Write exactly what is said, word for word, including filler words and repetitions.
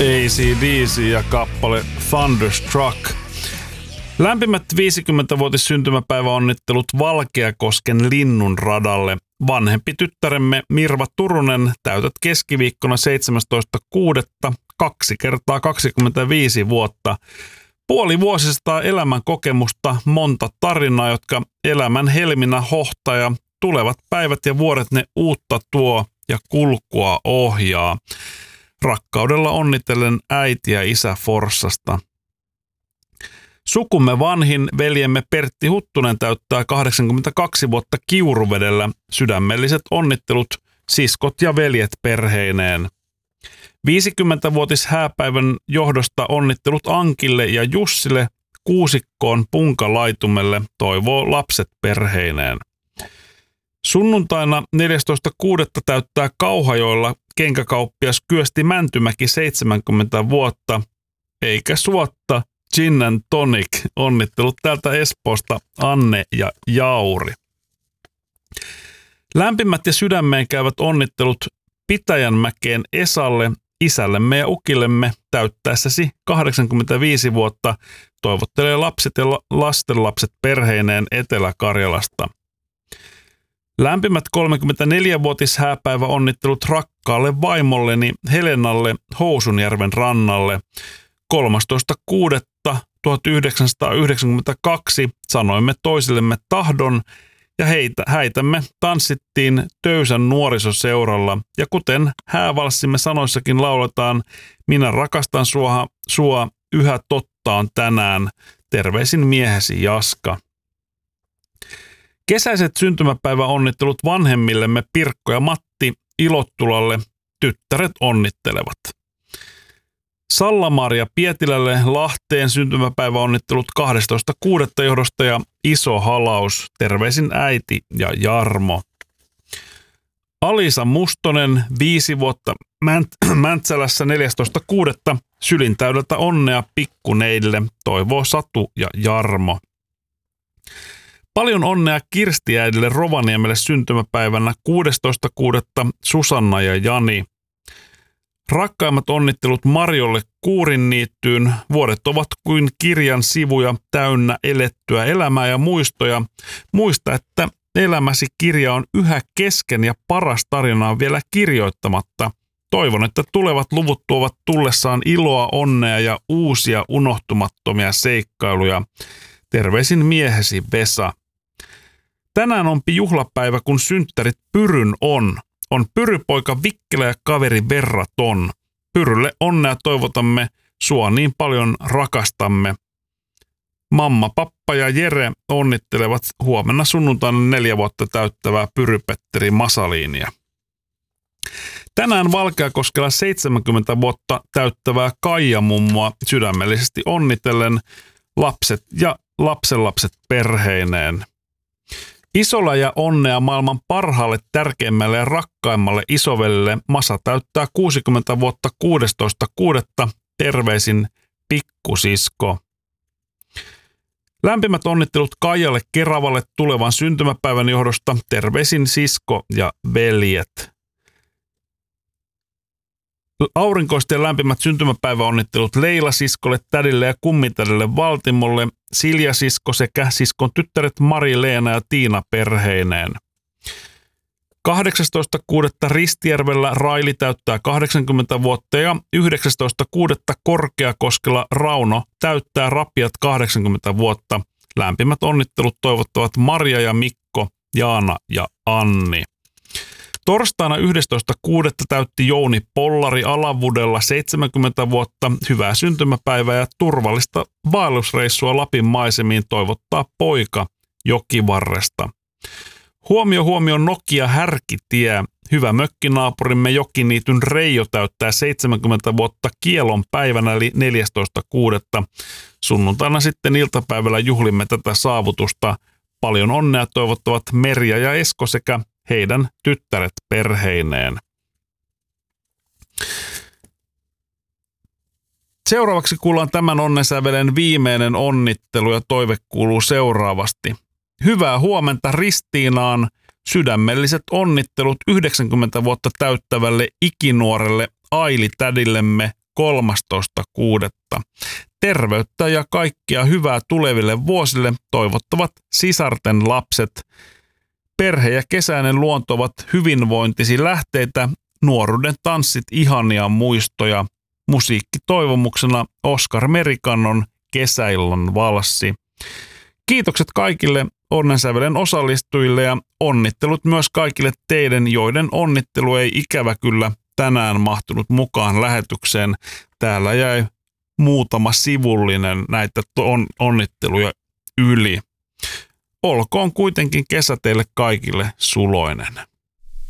A C D C ja kappale Thunderstruck. Lämpimät viisikymmenvuotis syntymäpäiväonnittelut Valkeakosken Linnunradalle. Vanhempi tyttäremme Mirva Turunen täytät keskiviikkona seitsemästoista kuudetta kaksi kertaa kaksikymmentäviisi vuotta. Puoli vuosistaa elämän kokemusta, monta tarinaa, jotka elämän helminä hohtaa ja tulevat päivät ja vuodet ne uutta tuo ja kulkua ohjaa. Rakkaudella onnitellen äiti ja isä Forssasta. Sukumme vanhin veljemme Pertti Huttunen täyttää kahdeksankymmentäkaksi vuotta Kiuruvedellä. Sydämelliset onnittelut siskot ja veljet perheineen. viisikymmenvuotis hääpäivän johdosta onnittelut Ankille ja Jussille, kuusikkoon Punkalaitumelle toivoo lapset perheineen. Sunnuntaina neljästoista kuudetta täyttää Kauhajoella kenkäkauppias Kyösti Mäntymäki seitsemänkymmentä vuotta, eikä suotta Gin and Tonic. Onnittelut täältä Espoosta Anne ja Jauri. Lämpimät ja sydämeen käyvät onnittelut Pitäjänmäkeen Esalle, isällemme ja ukillemme täyttäessäsi kahdeksankymmentäviisi vuotta. Toivottelee lapset ja lastenlapset perheineen Etelä-Karjalasta. Lämpimät kolmekymmentäneljävuotis hääpäivä onnittelut rakkaalle vaimolleni Helenalle Housunjärven rannalle. kolmastoista kuudetta tuhatyhdeksänsataayhdeksänkymmentäkaksi sanoimme toisillemme tahdon ja heitä, häitämme tanssittiin Töysän nuorisoseuralla. Ja kuten häävalssimme sanoissakin lauletaan, minä rakastan sua, sua yhä tottaan tänään. Terveisin miehesi Jaska. Kesäiset syntymäpäiväonnittelut vanhemmillemme Pirkko ja Matti Ilottulalle. Tyttäret onnittelevat. Salla-Maria Pietilälle Lahteen syntymäpäiväonnittelut kahdestoista kuudetta johdosta ja iso halaus. Terveisin äiti ja Jarmo. Alisa Mustonen viisi vuotta Mänt- Mäntsälässä neljästoista kuudetta sylin täydeltä onnea pikkuneille. Toivoo Satu ja Jarmo. Paljon onnea Kirstiäidille Rovaniemelle syntymäpäivänä kuudestoista kuudetta Susanna ja Jani. Rakkaimmat onnittelut Marjolle Kuurinniittyyn. Vuodet ovat kuin kirjan sivuja täynnä elettyä elämää ja muistoja. Muista, että elämäsi kirja on yhä kesken ja paras tarina on vielä kirjoittamatta. Toivon, että tulevat luvut tuovat tullessaan iloa, onnea ja uusia unohtumattomia seikkailuja. Terveisin miehesi Vesa. Tänään onpi juhlapäivä, kun synttärit Pyryn on. On Pyrypoika Vikkelä ja kaveri Verraton. Pyrylle onnea toivotamme, sua niin paljon rakastamme. Mamma, pappa ja Jere onnittelevat huomenna sunnuntaina neljä vuotta täyttävää Pyry-Petteri Masaliinia. Tänään Valkeakoskella seitsemänkymmentä vuotta täyttävää Kaija-mummoa sydämellisesti onnitellen lapset ja lapsenlapset perheineen. Isolla ja onnea maailman parhaalle, tärkeimmälle ja rakkaimmalle isovelle. Masa täyttää kuusikymmentä vuotta kuudestoista kuudetta Terveisin pikkusisko. Lämpimät onnittelut Kaijalle Keravalle tulevan syntymäpäivän johdosta. Terveisin sisko ja veljet. Aurinkoisten lämpimät syntymäpäiväonnittelut Leila-siskolle, tädille ja kummitädille Valtimolle, Silja-sisko sekä siskon tyttäret Mari-Leena ja Tiina perheineen. kahdeksastoista kuudetta Ristijärvellä Raili täyttää kahdeksankymmentä vuotta ja yhdeksästoista kuudetta Korkeakoskella Rauno täyttää rapiat kahdeksankymmentä vuotta. Lämpimät onnittelut toivottavat Maria ja Mikko, Jaana ja Anni. Torstaina yhdestoista kuudetta täytti Jouni Pollari Alavudella seitsemänkymmentä vuotta. Hyvää syntymäpäivää ja turvallista vaellusreissua Lapin maisemiin toivottaa poika Jokivarresta. Huomio huomio Nokia Härkitie. Hyvä mökkinaapurimme Jokiniityn Reijo täyttää seitsemänkymmentä vuotta kielon päivänä eli neljästoista kuudetta Sunnuntaina sitten iltapäivällä juhlimme tätä saavutusta. Paljon onnea toivottavat Merja ja Esko sekä heidän tyttäret perheineen. Seuraavaksi kuullaan tämän onnensävelen viimeinen onnittelu ja toive kuuluu seuraavasti. Hyvää huomenta Ristiinaan. Sydämelliset onnittelut yhdeksänkymmentä vuotta täyttävälle ikinuorelle Aili-tädillemme kolmastoista kuudetta Terveyttä ja kaikkia hyvää tuleville vuosille toivottavat sisarten lapset. Perhe ja kesäinen luonto ovat hyvinvointisi lähteitä, nuoruuden tanssit ihania muistoja. Musiikki toivomuksena Oskar Merikannon Kesäillan valssi. Kiitokset kaikille onnensävelen osallistujille ja onnittelut myös kaikille teidän, joiden onnittelu ei ikävä kyllä tänään mahtunut mukaan lähetykseen. Täällä jäi muutama sivullinen näitä on, onnitteluja yli. Olkoon kuitenkin kesä teille kaikille suloinen.